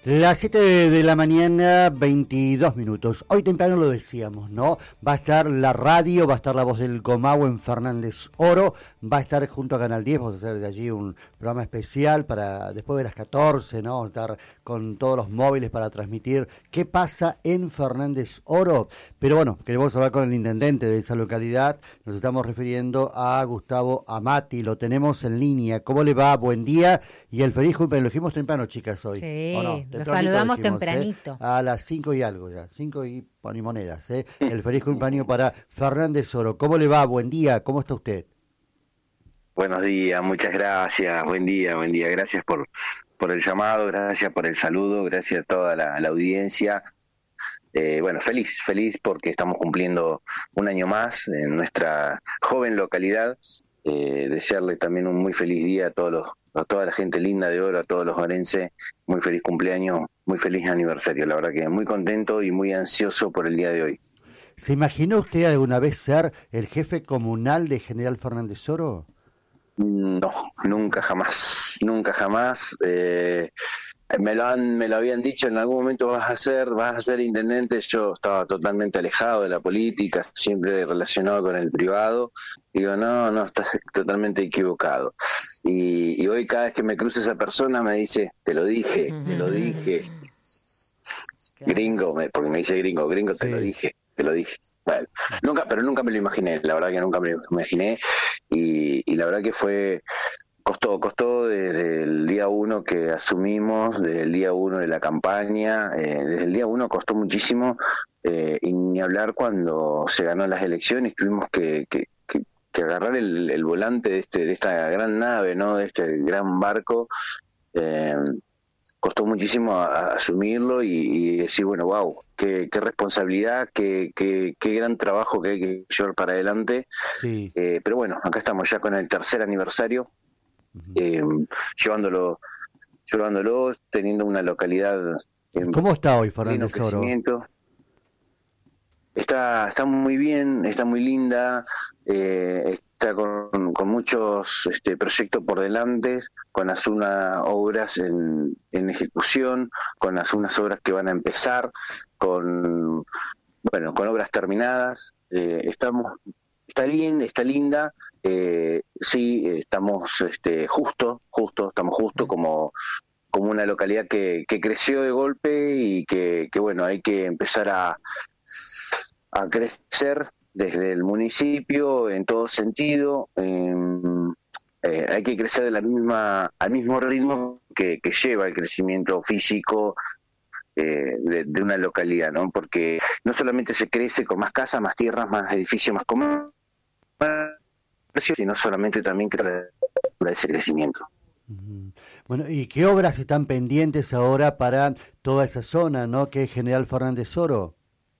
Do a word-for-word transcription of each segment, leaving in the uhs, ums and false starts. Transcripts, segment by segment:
Las siete de la mañana, veintidós minutos. Hoy temprano lo decíamos, ¿no? Va a estar la radio, va a estar la voz del Comahue en Fernández Oro, va a estar junto a Canal diez, vamos a hacer de allí un programa especial para después de las catorce, ¿no? Vamos a estar con todos los móviles para transmitir qué pasa en Fernández Oro. Pero bueno, queremos hablar con el intendente de esa localidad, nos estamos refiriendo a Gustavo Amati, lo tenemos en línea. ¿Cómo le va? Buen día y el feliz cumpleaños. Lo dijimos temprano, chicas, hoy. Sí, ¿O no? lo saludamos dijimos, tempranito. ¿eh? A las cinco y algo ya, cinco y monedas, ¿eh? El feliz cumpleaños para Fernández Oro. ¿Cómo le va? Buen día, ¿cómo está usted? Buenos días, muchas gracias, buen día, buen día, gracias por, por el llamado, gracias por el saludo, gracias a toda la, la audiencia. Eh, bueno, feliz, feliz porque estamos cumpliendo un año más en nuestra joven localidad. Eh, desearle también un muy feliz día a todos los, a toda la gente linda de Oro, a todos los orenses, muy feliz cumpleaños, muy feliz aniversario, la verdad que muy contento y muy ansioso por el día de hoy. ¿Se imaginó usted alguna vez ser el jefe comunal de General Fernández Oro? No, nunca jamás, nunca jamás. Eh, me lo han, me lo habían dicho, en algún momento vas a ser, vas a ser intendente. Yo estaba totalmente alejado de la política, siempre relacionado con el privado. Digo, no, no, estás totalmente equivocado. Y, y hoy cada vez que me cruza esa persona me dice, te lo dije, te lo dije. Gringo, me, porque me dice gringo, gringo, te sí. lo dije. Te lo dije. Bueno, nunca, pero nunca me lo imaginé, la verdad que nunca me lo imaginé y, y la verdad que fue, costó, costó desde el día uno que asumimos, desde el día uno de la campaña, eh, desde el día uno costó muchísimo eh, y ni hablar cuando se ganó las elecciones, tuvimos que, que, que, que agarrar el, el volante de, este, de esta gran nave, ¿no? De este gran barco. Eh, costó muchísimo a, a asumirlo y, y decir, bueno, wow, qué, qué responsabilidad, qué, qué, qué gran trabajo que hay que llevar para adelante. Sí. Eh, pero bueno, acá estamos ya con el tercer aniversario, uh-huh. eh, llevándolo, llevándolo, teniendo una localidad en ¿Cómo está hoy Fernández Oro? Está, está muy bien, está muy linda, eh, está con, con muchos este, proyectos por delante, con algunas obras en, en ejecución, con algunas obras que van a empezar, con bueno, con obras terminadas. Eh, estamos, está bien, está linda, eh, sí, estamos este, justo, justo, estamos justo como como una localidad que, que creció de golpe y que, que bueno, hay que empezar a a crecer desde el municipio en todo sentido. Eh, eh, hay que crecer de la misma al mismo ritmo que, que lleva el crecimiento físico eh, de, de una localidad, ¿no? Porque no solamente se crece con más casas, más tierras, más edificios, más comercio, sino solamente también crea ese crecimiento. Bueno, ¿y qué obras están pendientes ahora para toda esa zona, ¿no? Que es General Fernández Oro.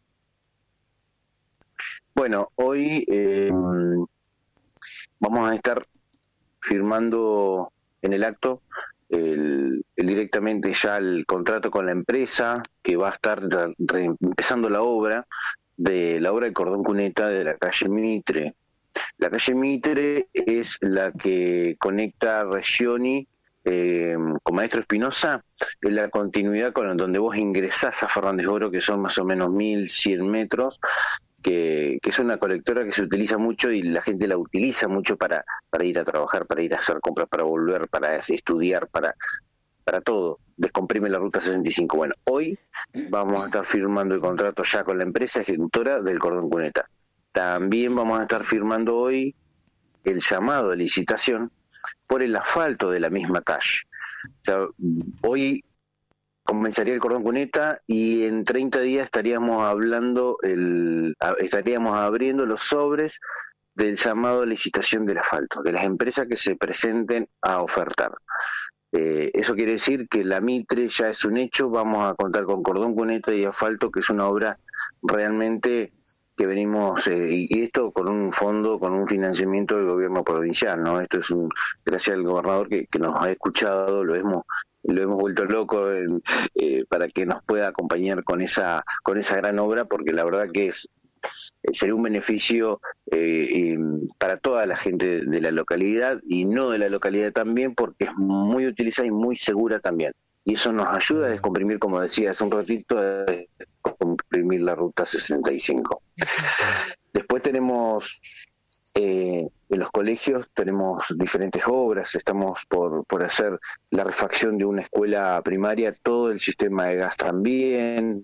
Bueno, hoy eh, vamos a estar firmando en el acto el, el directamente ya el contrato con la empresa que va a estar re, re, empezando la obra de la obra del cordón cuneta de la calle Mitre. La calle Mitre es la que conecta Regioni eh, con Maestro Espinosa, es la continuidad con donde vos ingresás a Fernández Oro, que son más o menos mil cien metros. Que, que es una colectora que se utiliza mucho y la gente la utiliza mucho para, para ir a trabajar, para ir a hacer compras, para volver, para estudiar, para, para todo. Descomprime la ruta sesenta y cinco. Bueno, hoy vamos a estar firmando el contrato ya con la empresa ejecutora del cordón cuneta. También vamos a estar firmando hoy el llamado de licitación por el asfalto de la misma calle. O sea, hoy comenzaría el cordón cuneta y en treinta días estaríamos hablando, el, estaríamos abriendo los sobres del llamado licitación del asfalto, de las empresas que se presenten a ofertar. Eh, eso quiere decir que la Mitre ya es un hecho, vamos a contar con cordón cuneta y asfalto, que es una obra realmente que venimos, eh, y esto con un fondo, con un financiamiento del gobierno provincial, ¿no? Esto es un, gracias al gobernador que, que nos ha escuchado, lo hemos lo hemos vuelto loco en, eh, para que nos pueda acompañar con esa con esa gran obra, porque la verdad que es sería un beneficio eh, eh, para toda la gente de la localidad y no de la localidad también, porque es muy utilizada y muy segura también. y eso nos ayuda a descomprimir, como decía hace un ratito, a descomprimir la ruta sesenta y cinco. Después tenemos, eh, en los colegios tenemos diferentes obras, estamos por, por hacer la refacción de una escuela primaria, todo el sistema de gas también,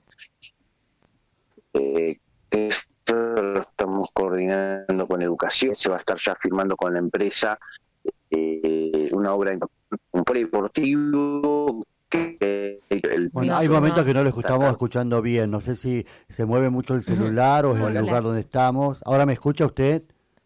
eh, esto lo estamos coordinando con educación, se va a estar ya firmando con la empresa eh, una obra, un polideportivo. Que el bueno, hay momentos que no lo estamos escuchando bien, no sé si se mueve mucho el celular o es el lugar donde estamos. ¿Ahora me escucha usted?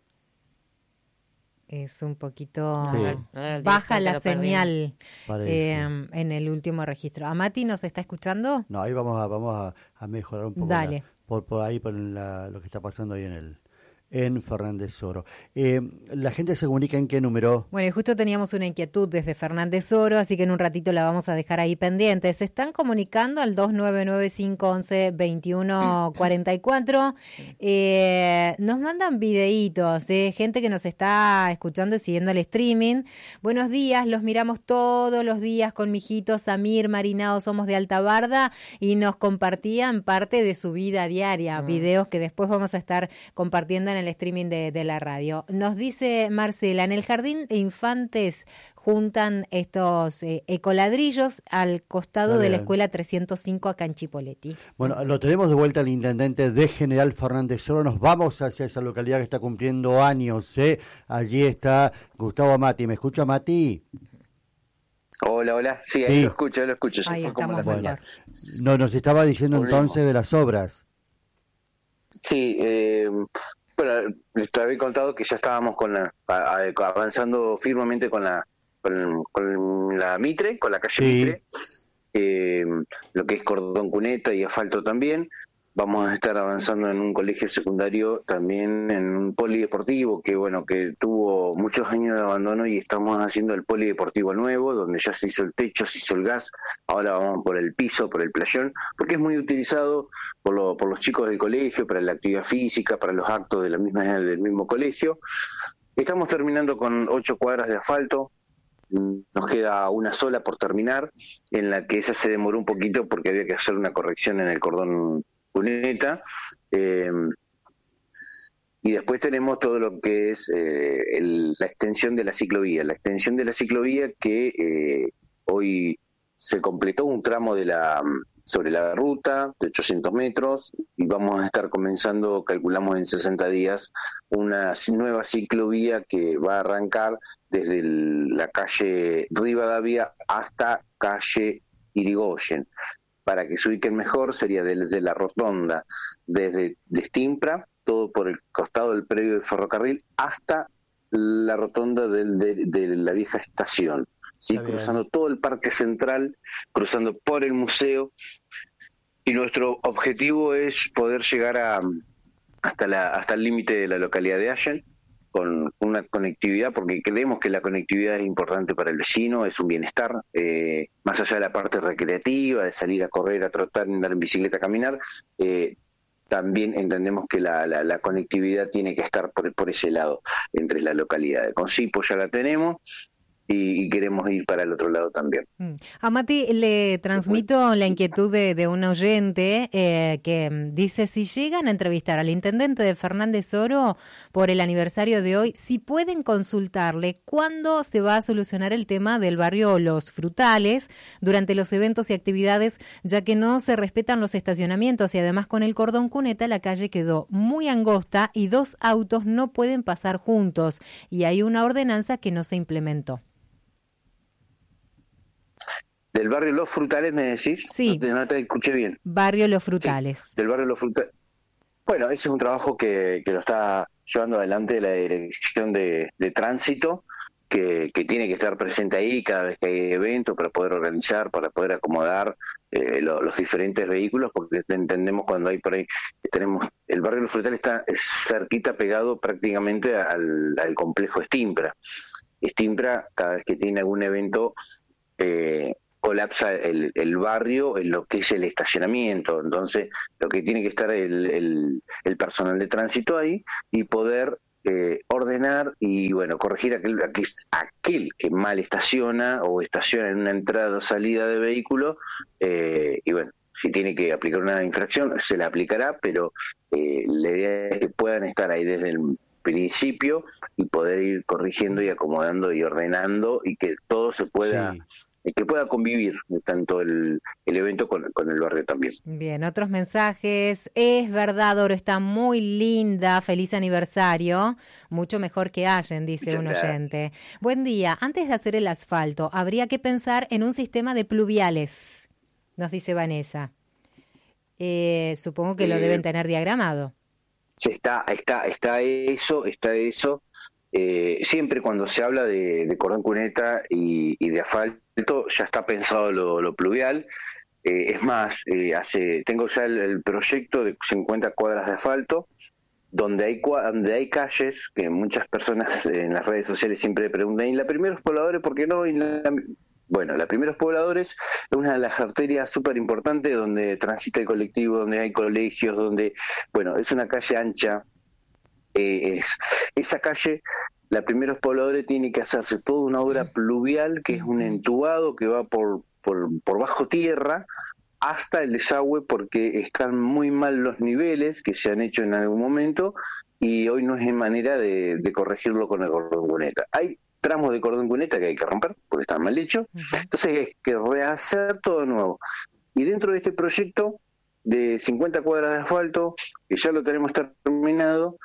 Es un poquito sí. baja la señal eh, en el último registro. ¿Amati nos está escuchando? No, ahí vamos a vamos a, a mejorar un poco. Dale. La, por, por ahí, por la, lo que está pasando ahí en el en Fernández Oro. Eh, ¿La gente se comunica en qué número? Bueno, y justo teníamos una inquietud desde Fernández Oro, así que en un ratito la vamos a dejar ahí pendiente. Se están comunicando al dos nueve nueve cinco once veintiuno cuarenta y cuatro. Eh, nos mandan videitos de gente que nos está escuchando y siguiendo el streaming. Buenos días, los miramos todos los días con mi hijito Samir Marinao, somos de Alta Barda, y nos compartían parte de su vida diaria, mm. videos que después vamos a estar compartiendo en el streaming de, de la radio. Nos dice Marcela, en el jardín de infantes juntan estos eh, ecoladrillos al costado de la escuela trescientos cinco acá en Chipoleti. Bueno, lo tenemos de vuelta al intendente de General Fernández Oro. Nos vamos hacia esa localidad que está cumpliendo años. ¿eh? Allí está Gustavo Amati. ¿Me escucha, Mati? Hola, hola. Sí, ahí sí. lo escucho, lo escucho. Ahí estamos. Bueno, no, nos estaba diciendo Volvemos. entonces de las obras. Sí, eh... Bueno, les había contado que ya estábamos con la, avanzando firmemente con la con, con la Mitre, con la calle sí. Mitre, eh, lo que es cordón cuneta y asfalto también. Vamos a estar avanzando en un colegio secundario, también en un polideportivo que bueno que tuvo muchos años de abandono y estamos haciendo el polideportivo nuevo, donde ya se hizo el techo, se hizo el gas, ahora vamos por el piso, por el playón, porque es muy utilizado por, lo, por los chicos del colegio, para la actividad física, para los actos de la misma del mismo colegio. Estamos terminando con ocho cuadras de asfalto. Nos queda una sola por terminar, en la que esa se demoró un poquito porque había que hacer una corrección en el cordón cuneta, eh, y después tenemos todo lo que es eh, el, la extensión de la ciclovía, la extensión de la ciclovía que eh, hoy se completó un tramo de la sobre la ruta de ochocientos metros y vamos a estar comenzando, calculamos en sesenta días, una nueva ciclovía que va a arrancar desde el, la calle Rivadavia hasta calle Irigoyen. Para que se ubiquen mejor, sería desde la rotonda, desde de Stimpra, todo por el costado del predio de ferrocarril, hasta la rotonda del, de, de la vieja estación, ¿sí? Cruzando todo el parque central, cruzando por el museo, y nuestro objetivo es poder llegar a hasta la hasta el límite de la localidad de Allen, con una conectividad, porque creemos que la conectividad es importante para el vecino, es un bienestar, eh, más allá de la parte recreativa, de salir a correr, a trotar, andar en bicicleta, a caminar, eh, también entendemos que la, la, la conectividad tiene que estar por, por ese lado, entre las localidades. Con Cipo ya la tenemos, y, y queremos ir para el otro lado también. Mm. A Mati le transmito la inquietud de, de un oyente eh, que dice, si llegan a entrevistar al intendente de Fernández Oro por el aniversario de hoy, si pueden consultarle cuándo se va a solucionar el tema del barrio Los Frutales durante los eventos y actividades, ya que no se respetan los estacionamientos y además con el cordón cuneta la calle quedó muy angosta y dos autos no pueden pasar juntos y hay una ordenanza que no se implementó. ¿Del barrio Los Frutales me decís? Sí. No te, no te escuché bien. Barrio Los Frutales. Sí, del barrio Los Frutales. Bueno, ese es un trabajo que, que lo está llevando adelante la Dirección de, de Tránsito, que, que tiene que estar presente ahí cada vez que hay eventos para poder organizar, para poder acomodar eh, lo, los diferentes vehículos, porque entendemos cuando hay por ahí, tenemos el barrio Los Frutales está cerquita, pegado prácticamente al, al complejo Stimpra. Stimpra, cada vez que tiene algún evento, eh, colapsa el, el barrio en lo que es el estacionamiento, entonces lo que tiene que estar el, el, el personal de tránsito ahí y poder eh, ordenar y, bueno, corregir aquel, aquel, aquel que mal estaciona o estaciona en una entrada o salida de vehículo, eh, y bueno, si tiene que aplicar una infracción, se la aplicará, pero eh, la idea es que puedan estar ahí desde el principio y poder ir corrigiendo y acomodando y ordenando y que todo se pueda... Sí. que pueda convivir tanto el, el evento con, con el barrio también. Bien, otros mensajes. Es verdad, Oro está muy linda. Feliz aniversario. Mucho mejor que Allen, dice Muchas un oyente. Gracias. Buen día. Antes de hacer el asfalto, habría que pensar en un sistema de pluviales, nos dice Vanessa. Eh, supongo que eh, lo deben tener diagramado. Sí, está, está, está eso, está eso. Eh, siempre cuando se habla de, de cordón cuneta y, y de asfalto ya está pensado lo, lo pluvial. Eh, es más, eh, hace tengo ya el, el proyecto de cincuenta cuadras de asfalto, donde hay donde hay calles que muchas personas en las redes sociales siempre preguntan, ¿y la Primeros Pobladores por qué no? Y la, bueno, la Primeros Pobladores es una de las arterias súper importantes donde transita el colectivo, donde hay colegios, donde, bueno, es una calle ancha. Eh, es, esa calle, la Primeros Pobladores, tiene que hacerse toda una obra pluvial, que es un entubado que va por, por, por bajo tierra hasta el desagüe, porque están muy mal los niveles que se han hecho en algún momento y hoy no es manera de, de corregirlo con el cordón cuneta. Hay tramos de cordón cuneta que hay que romper porque están mal hechos, entonces es que rehacer todo de nuevo. Y dentro de este proyecto de cincuenta cuadras de asfalto, que ya lo tenemos terminado,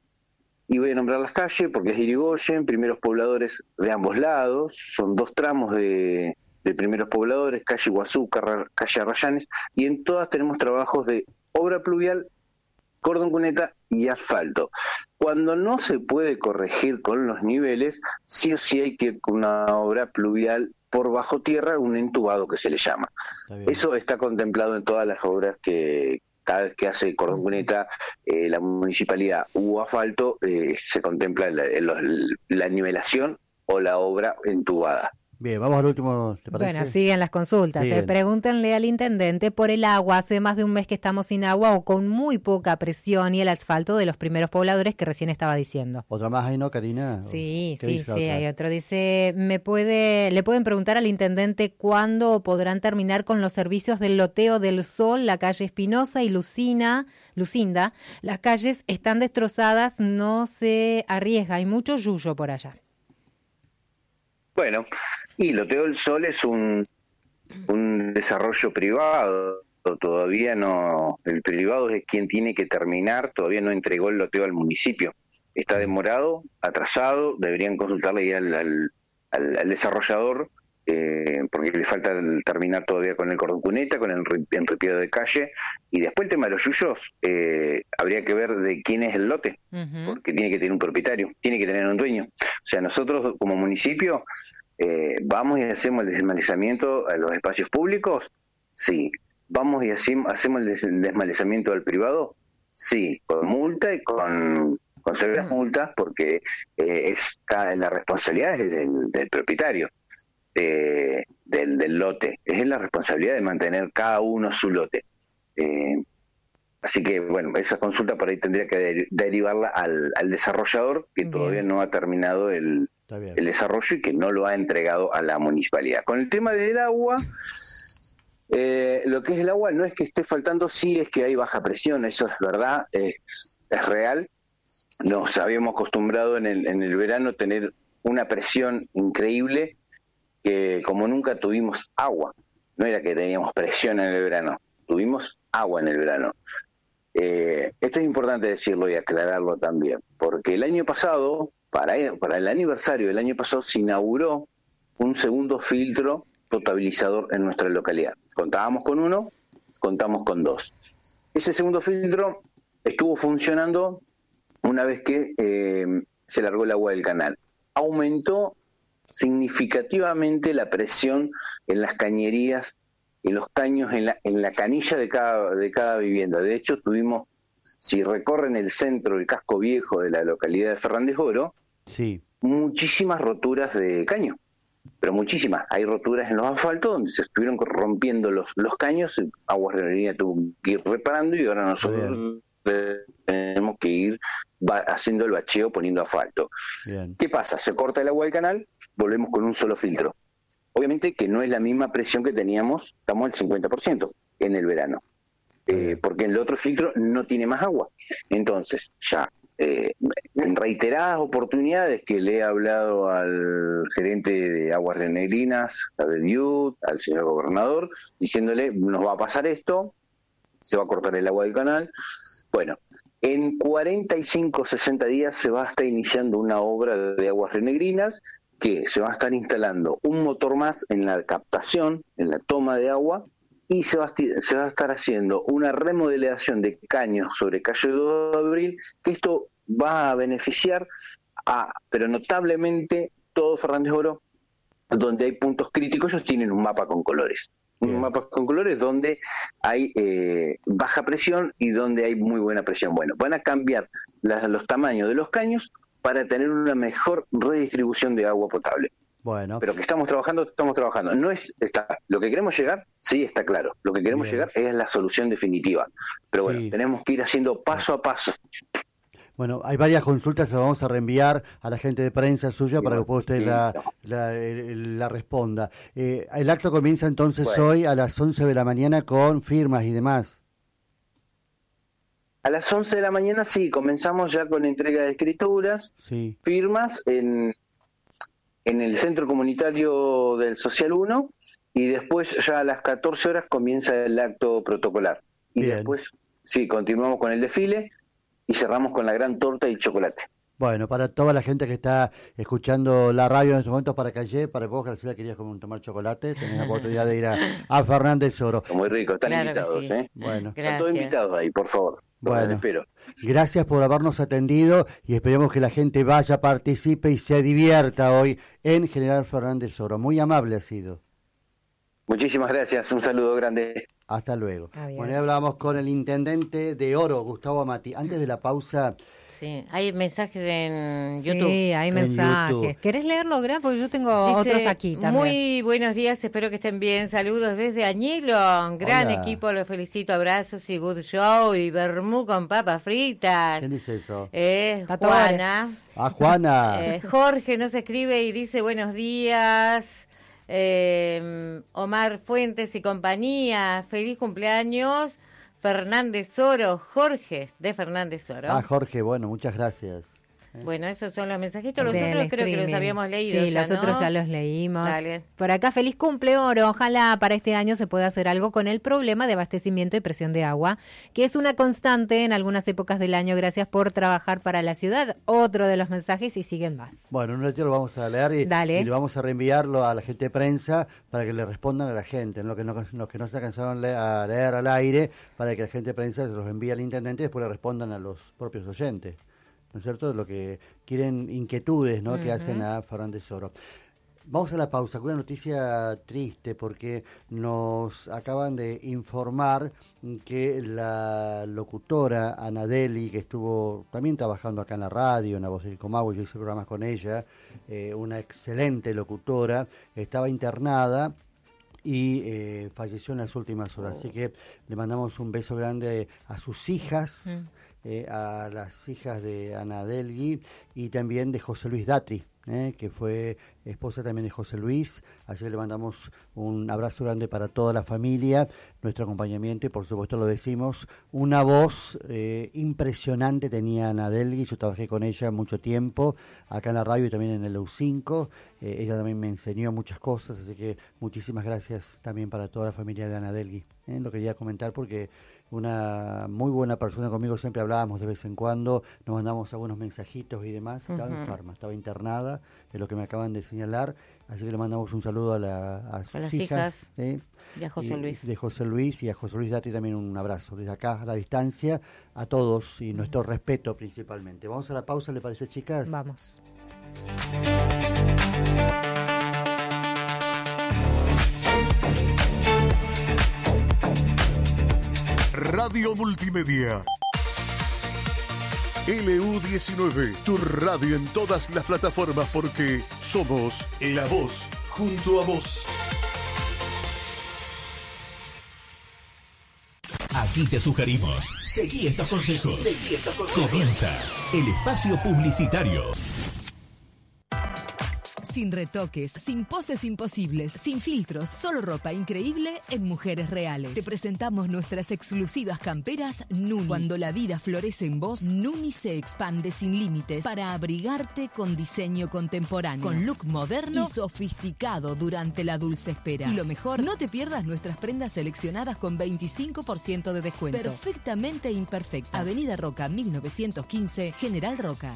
y voy a nombrar las calles porque es Irigoyen, Primeros Pobladores de ambos lados, son dos tramos de, de Primeros Pobladores, calle Iguazú, calle Arrayanes, y en todas tenemos trabajos de obra pluvial, cordón cuneta y asfalto. Cuando no se puede corregir con los niveles, sí o sí hay que ir con una obra pluvial por bajo tierra, un entubado que se le llama. Eso está contemplado en todas las obras que... Cada vez que hace cordón cuneta eh, la municipalidad u asfalto, eh, se contempla la, la, la nivelación o la obra entubada. Bien, vamos al último, ¿te parece? Bueno, siguen las consultas. Eh, pregúntenle al intendente por el agua. Hace más de un mes que estamos sin agua o con muy poca presión y el asfalto de los Primeros Pobladores que recién estaba diciendo. ¿Otra más ahí, no, Karina? Sí, sí, sí, otra? Hay otro. Dice, me puede, le pueden preguntar al intendente cuándo podrán terminar con los servicios del loteo del Sol, la calle Espinosa y Lucina, Lucinda. Las calles están destrozadas, no se arriesga, hay mucho yuyo por allá. Bueno, y Loteo del Sol es un, un desarrollo privado, todavía no, el privado es quien tiene que terminar, todavía no entregó el loteo al municipio, está demorado, atrasado, deberían consultarle ya al, al, al, al desarrollador, eh, porque le falta el, terminar todavía con el cordón cuneta, con el enripiado de calle, y después el tema de los yuyos, eh, habría que ver de quién es el lote, uh-huh. porque tiene que tener un propietario, tiene que tener un dueño. O sea, nosotros como municipio eh, vamos y hacemos el desmalezamiento a los espacios públicos, sí. Vamos y hacemos, hacemos el, des, el desmalezamiento al privado, sí, con multa y con, con severas uh-huh. multas, porque eh, es la responsabilidad del, del propietario. Eh, del, del lote, es la responsabilidad de mantener cada uno su lote. Eh, así que, bueno, esa consulta por ahí tendría que der, derivarla al, al desarrollador, que bien. Todavía no ha terminado el, el desarrollo y que no lo ha entregado a la municipalidad. Con el tema del agua, eh, lo que es el agua no es que esté faltando, sí es que hay baja presión, eso es verdad, es, es real. Nos habíamos acostumbrado en el, en el verano tener una presión increíble, que como nunca tuvimos agua, no era que teníamos presión en el verano, tuvimos agua en el verano. Eh, esto es importante decirlo y aclararlo también, porque el año pasado, para, para el aniversario del año pasado, se inauguró un segundo filtro potabilizador en nuestra localidad. Contábamos con uno, contamos con dos. Ese segundo filtro estuvo funcionando una vez que eh, se largó el agua del canal. Aumentó significativamente la presión en las cañerías, en los caños, en la, en la canilla de cada, de cada vivienda. De hecho, tuvimos, si recorren el centro, el casco viejo de la localidad de Fernández Oro, sí. muchísimas roturas de caño, pero muchísimas. Hay roturas en los asfaltos donde se estuvieron rompiendo los, los caños, Aguas de Avenida tuvo que ir reparando y ahora nosotros tenemos que ir va, haciendo el bacheo poniendo asfalto. Bien. ¿Qué pasa? Se corta el agua del canal, volvemos con un solo filtro. Obviamente que no es la misma presión que teníamos, estamos al cincuenta por ciento en el verano, eh, porque el otro filtro no tiene más agua. Entonces, ya eh, en reiteradas oportunidades que le he hablado al gerente de Aguas Rionegrinas, a del I U T, al señor gobernador, diciéndole, nos va a pasar esto, se va a cortar el agua del canal. Bueno, en cuarenta y cinco, sesenta días se va a estar iniciando una obra de Aguas Rionegrinas, que se va a estar instalando un motor más en la captación, en la toma de agua, y se va, a, se va a estar haciendo una remodelación de caños sobre calle dos de abril, que esto va a beneficiar a, pero notablemente, todo Fernández Oro, donde hay puntos críticos. Ellos tienen un mapa con colores, un Bien. mapa con colores donde hay eh, baja presión y donde hay muy buena presión. Bueno, van a cambiar la, los tamaños de los caños para tener una mejor redistribución de agua potable. Bueno. Pero que estamos trabajando, estamos trabajando. No es, está, lo que queremos llegar, sí está claro. Lo que queremos Bien. llegar es la solución definitiva. Pero bueno, sí. tenemos que ir haciendo paso a paso. Bueno, hay varias consultas, se las vamos a reenviar a la gente de prensa suya para que usted sí, la, no. la, la, la responda. Eh, el acto comienza entonces bueno. hoy a las once de la mañana con firmas y demás. A las once de la mañana sí, comenzamos ya con la entrega de escrituras, sí. firmas en, en el Centro Comunitario del Social uno, y después ya a las catorce horas comienza el acto protocolar. Y Bien. después sí, continuamos con el desfile y cerramos con la gran torta y el chocolate. Bueno, para toda la gente que está escuchando la radio en estos momentos, para Calle, para vos, Graciela, querías como tomar chocolate, tenés la oportunidad de ir a, a Fernández Oro. Muy rico, están claro invitados, sí. ¿eh? Bueno. Están todos invitados ahí, por favor. Bueno, espero. Gracias por habernos atendido y esperemos que la gente vaya, participe y se divierta hoy en General Fernández Oro. Muy amable ha sido. Muchísimas gracias, un saludo grande. Hasta luego. Adiós. Bueno, hablamos con el intendente de Oro, Gustavo Amati. Antes de la pausa... Sí, hay mensajes en YouTube. Sí, hay mensajes. YouTube. ¿Querés leerlo, Gran? Porque yo tengo Dice, otros aquí también. Muy buenos días, espero que estén bien. Saludos desde Añelo. Gran Hola. equipo, los felicito. Abrazos y good show y vermú con papas fritas. ¿Quién dice eso? Eh, Juana. Ah, Juana. Eh, Jorge nos escribe y dice buenos días. Eh, Omar Fuentes y compañía. Feliz cumpleaños. Fernández Oro, Jorge de Fernández Oro. Ah, Jorge, bueno, muchas gracias. Bueno, esos son los mensajitos. Los Del otros creo streaming. que los habíamos leído. Sí, ya, los ¿no? otros ya los leímos. Dale. Por acá, feliz cumple, Oro. Ojalá para este año se pueda hacer algo con el problema de abastecimiento y presión de agua, que es una constante en algunas épocas del año. Gracias por trabajar para la ciudad. Otro de los mensajes y siguen más. Bueno, un ratito lo vamos a leer y, Dale. y le vamos a reenviarlo a la gente de prensa para que le respondan a la gente, lo que no, los que no se alcanzaron a leer al aire, para que la gente de prensa se los envíe al intendente y después le respondan a los propios oyentes. ¿No es cierto? Lo que quieren, inquietudes, ¿no? Uh-huh. que hacen a Fernández Oro. Vamos a la pausa con una noticia triste porque nos acaban de informar que la locutora Anadeli, que estuvo también trabajando acá en la radio, en La Voz del Comahue, yo hice programas con ella, eh, una excelente locutora, estaba internada y eh, falleció en las últimas horas. Oh. Así que le mandamos un beso grande a sus hijas, mm. eh, a las hijas de Ana Delgui y también de José Luis Datri, eh, que fue esposa también de José Luis. Así que le mandamos un abrazo grande para toda la familia, nuestro acompañamiento y por supuesto lo decimos, una voz eh, impresionante tenía Ana Delgui. Yo trabajé con ella mucho tiempo acá en la radio y también en el U cinco. Eh, ella también me enseñó muchas cosas, así que muchísimas gracias también para toda la familia de Ana Delgui. Eh, lo quería comentar porque una muy buena persona conmigo, siempre hablábamos de vez en cuando, nos mandamos algunos mensajitos y demás. Estaba uh-huh. enferma, estaba internada, es lo que me acaban de señalar, así que le mandamos un saludo a, la, a sus a las hijas, hijas ¿eh? y a José Luis. Y, de José Luis y a José Luis Dati también un abrazo, desde acá a la distancia, a todos y nuestro uh-huh. respeto principalmente. Vamos a la pausa, ¿le parece, chicas? Vamos. Radio Multimedia. L U diecinueve, tu radio en todas las plataformas porque somos la voz junto a vos. Aquí te sugerimos. Seguí estos consejos. Seguí estos consejos. Comienza el espacio publicitario. Sin retoques, sin poses imposibles, sin filtros, solo ropa increíble en Mujeres Reales. Te presentamos nuestras exclusivas camperas Nuni. Cuando la vida florece en vos, Nuni se expande sin límites para abrigarte con diseño contemporáneo, con look moderno y sofisticado durante la dulce espera. Y lo mejor, no te pierdas nuestras prendas seleccionadas con veinticinco por ciento de descuento. Perfectamente imperfecta. Avenida Roca mil novecientos quince, General Roca.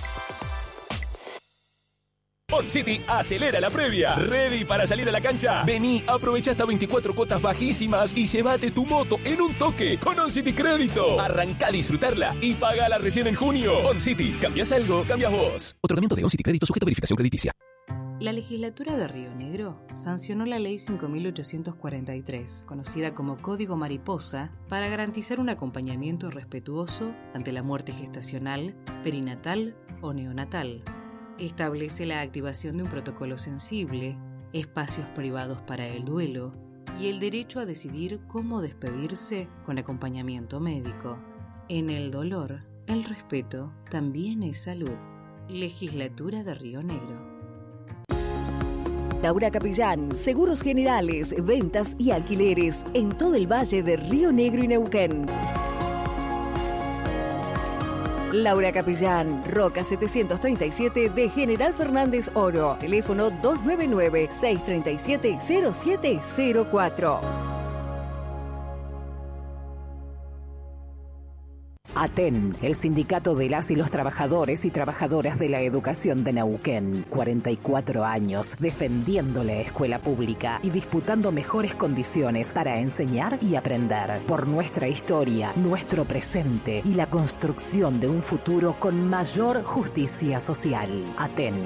On City acelera la previa. ¿Ready para salir a la cancha? Vení, aprovecha hasta veinticuatro cuotas bajísimas y llévate tu moto en un toque con On City Crédito. Arrancá a disfrutarla y pagala recién en junio. On City, ¿cambias algo? Cambias vos. Otorgamiento de On City Crédito sujeto a verificación crediticia. La legislatura de Río Negro sancionó la ley cinco mil ochocientos cuarenta y tres, conocida como Código Mariposa, para garantizar un acompañamiento respetuoso ante la muerte gestacional, perinatal o neonatal. Establece la activación de un protocolo sensible, espacios privados para el duelo y el derecho a decidir cómo despedirse con acompañamiento médico. En el dolor, el respeto también es salud. Legislatura de Río Negro. Laura Capellán, seguros generales, ventas y alquileres en todo el valle de Río Negro y Neuquén. Laura Capellán, Roca setecientos treinta y siete de General Fernández Oro. Teléfono dos nueve nueve, seis tres siete, cero siete cero cuatro. ATEN, el sindicato de las y los trabajadores y trabajadoras de la educación de Neuquén. cuarenta y cuatro años defendiendo la escuela pública y disputando mejores condiciones para enseñar y aprender. Por nuestra historia, nuestro presente y la construcción de un futuro con mayor justicia social. ATEN.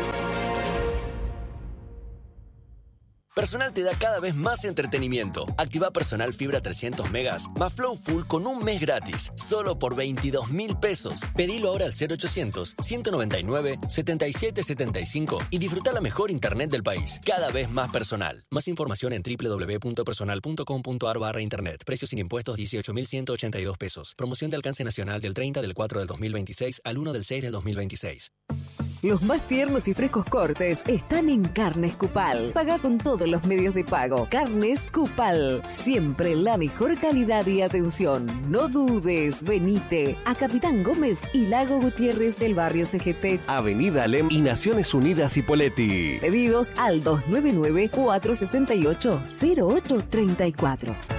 Personal te da cada vez más entretenimiento. Activa Personal Fibra trescientos megas más Flow Full con un mes gratis, solo por veintidós mil pesos. Pedilo ahora al cero ochocientos, ciento noventa y nueve, setenta y siete setenta y cinco y disfruta la mejor internet del país. Cada vez más personal. Más información en doble u doble u doble u punto personal punto com punto a r barra internet. Precios sin impuestos dieciocho mil ciento ochenta y dos pesos. Promoción de alcance nacional del treinta del cuatro del dos mil veintiséis al uno del seis del dos mil veintiséis. Los más tiernos y frescos cortes están en Carnes Cupal. Paga con todos los medios de pago. Carnes Cupal. Siempre la mejor calidad y atención. No dudes, venite a Capitán Gómez y Lago Gutiérrez del barrio C G T. Avenida Alem y Naciones Unidas Hipóleti. Pedidos al dos nueve nueve, cuatro seis ocho, cero ocho tres cuatro.